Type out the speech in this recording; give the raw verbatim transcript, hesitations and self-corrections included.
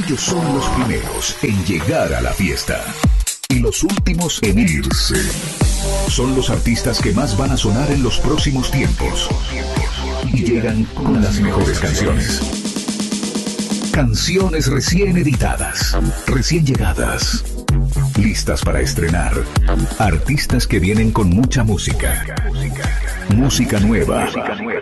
Ellos son los primeros en llegar a la fiesta y los últimos en irse. Son los artistas que más van a sonar en los próximos tiempos y llegan con las mejores canciones. Canciones recién editadas, recién llegadas, listas para estrenar. Artistas que vienen con mucha música. Música nueva,